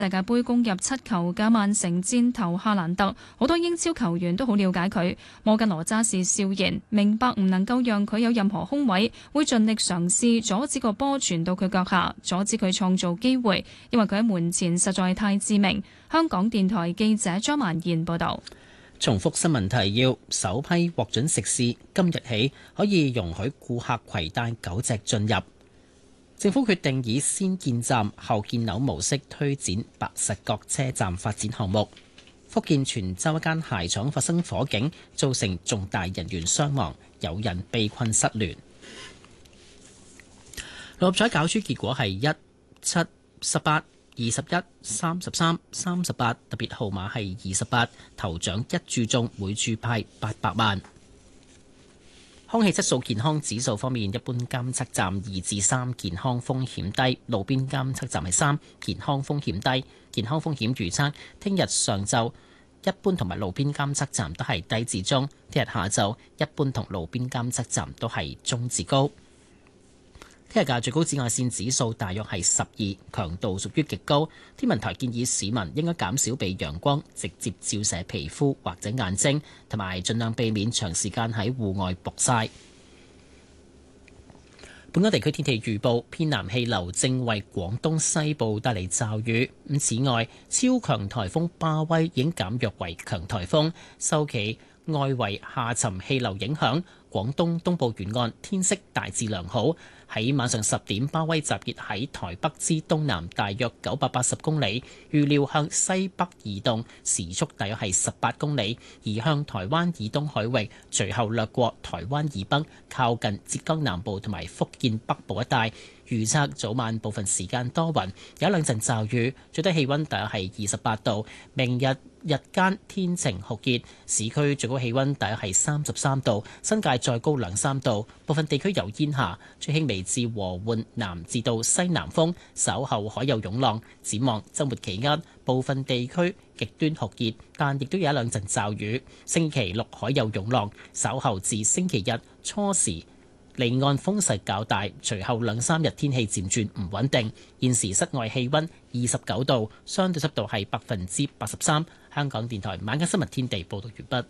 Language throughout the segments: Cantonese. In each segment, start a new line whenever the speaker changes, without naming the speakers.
世界盃攻入7球嘅曼城箭頭夏蘭特，好多英超球員都好了解佢。摩根羅渣士笑言，明白唔能夠讓佢有任何空位，會盡力嘗試阻止個波傳到佢腳下，阻止佢創造機會，因為佢喺門前實在太致命。香港電台記者張曼燕報道。
重複新聞提要：首批獲准食肆今日起可以容許顧客攜帶狗隻進入。政府決定以先建站後建樓模式推展白石角車站發展項目。福建泉州一間鞋廠發生火警，造成重大人員傷亡，有人被困失聯。六合彩攪珠結果係1、7、18、21、33、38，特別號碼係28，頭獎一注中，每注派800萬。空氣質素健康指數方面，一般監測站2至3，健康風險低；路邊監測站係3，健康風險低。健康風險預測，聽日上晝一般同埋路邊監測站都係低至中；聽日下晝一般同路邊監測站都係中至高。聽日嘅最高紫外線指數大約係12，強度屬於極高。天文台建議市民應該減少被陽光直接照射皮膚或者眼睛，同埋盡量避免長時間喺戶外曝曬。本港地區天氣預報，偏南氣流正為廣東西部帶嚟驟雨。此外，超強颱風巴威已經減弱為強颱風，受其外圍下沉氣流影響，廣東東部沿岸天色大致良好。喺晚上10點，巴威集結喺台北之東南大約980公里，預料向西北移動，時速大約係18公里，移向台灣以東海域，隨後掠過台灣以北，靠近浙江南部同埋福建北部一帶。預測早晚部分時間多雲，有一兩陣驟雨，最低氣溫大約係28度。明日日間天晴酷熱，市區最高氣溫大約係33度，新界再高2-3度。部分地區有煙霞，吹輕微至和緩南至到西南風，稍後海有湧浪。展望週末期間，部分地區極端酷熱，但亦都有一兩陣驟雨。星期六海有湧浪，稍後至星期日初時離岸風勢較大，隨後2-3日天氣漸轉唔穩定。現時室外氣溫29度，相對濕度係83%。香港電台晚間新聞天地報道完畢。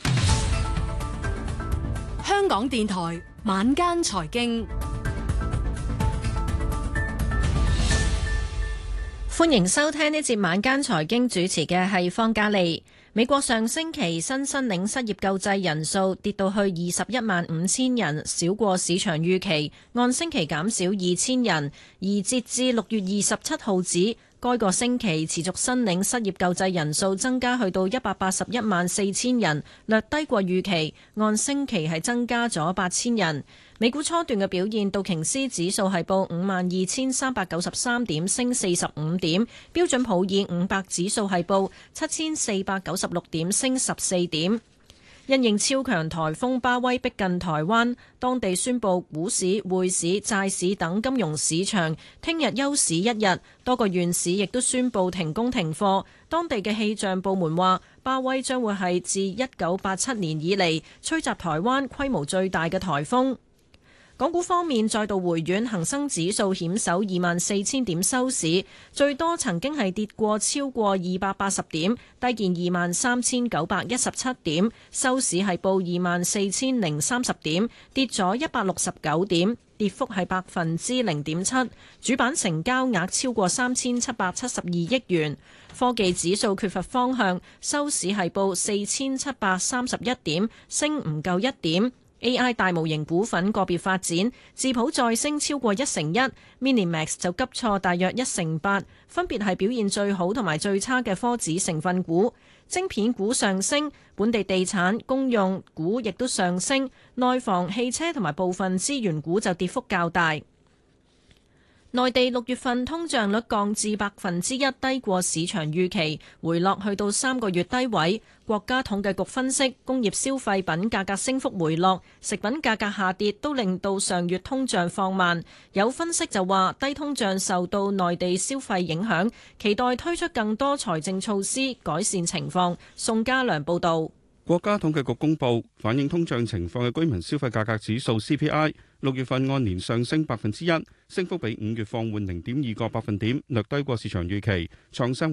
香港電台晚間財經，
歡迎收聽呢節晚間財經，主持嘅係方嘉利。美國上星期新申領失業救濟人數跌到去215000人，少過市場預期，按星期減少2000人。而截至6月27號止，該個星期持續申領失業救濟人數增加去到1814000人，略低過預期，按星期係增加咗8000人。美股初段嘅表現，道瓊斯指數係報52393點，升45點；標準普爾500指數係報7496點，升14點。因應超強颱風巴威逼近台灣，當地宣布股市、匯市、債市等金融市場聽日休市一日，多個縣市亦都宣布停工停課。當地嘅氣象部門話，巴威將會係自1987年以嚟吹襲台灣規模最大嘅颱風。港股方面再度回軟，恒生指數險守24000點收市，最多曾經係跌過超過280點，低見23917點，收市係報24030點，跌咗169點，跌幅係0.7%。主板成交額超過3772億元。科技指數缺乏方向，收市係報4731點，升唔夠1點。AI 大模型股份個別發展，智譜再升超過1%，Minimax 就急挫大約1%，分別係表現最好同埋最差嘅科指成分股。晶片股上升，本地地產、公用股亦都上升，內房、汽車同埋部分資源股就跌幅較大。內地6月份通脹率降至1%，低過市場預期，回落去到3個月低位。國家統計局分析，工業消費品價格升幅回落，食品價格下跌都令到上月通脹放慢。有分析就話，低通脹受到內地消費影響，期待推出更多財政措施改善情況。宋家良報導。
國家統計局公布反映通脹情況嘅居民消費價格指數 CPI， 6月份按年上升1%，升幅比5月放緩0.2個百分點，略低過市場預期，創新